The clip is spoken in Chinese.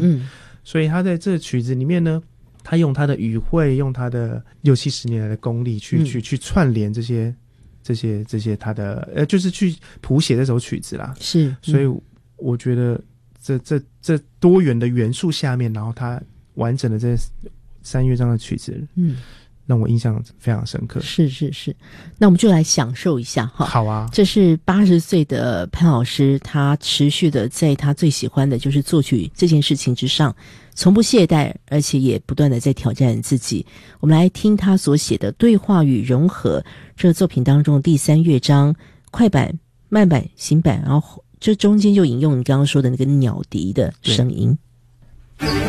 所以他在这曲子里面呢，他用他的语汇，用他的60-70年来的功力去串联这些他的就是去谱写这首曲子啦。 是， 所以我觉得这多元的元素下面，然后他完整的这3乐章的曲子，让我印象非常深刻。 是，那我们就来享受一下哈。 好啊， 这是80岁的潘老师，他持续的在他最喜欢的就是作曲这件事情之上，从不懈怠，而且也不断的在挑战自己。我们来听他所写的《对话与融合》这个作品当中第3乐章，快板、慢板、行板，然后这中间就引用你刚刚说的那个鸟笛的声音。